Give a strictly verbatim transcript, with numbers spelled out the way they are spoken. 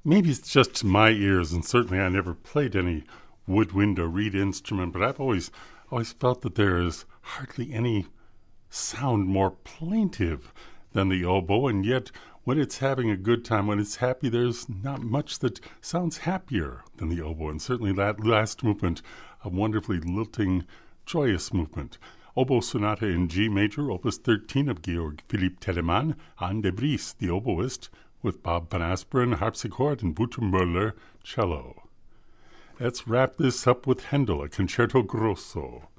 maybe it's just to my ears, and certainly I never played any woodwind or reed instrument, but I've always always felt that there is hardly any sound more plaintive than the oboe, and yet when it's having a good time, when it's happy, there's not much that sounds happier than the oboe, and certainly that last movement, a wonderfully lilting, joyous movement. Oboe Sonata in G major, opus thirteen of Georg Philipp Telemann, Anne de Vries, the oboist, with Bob van Asperen, harpsichord, and Wouter Müller, cello. Let's wrap this up with Handel, a concerto grosso.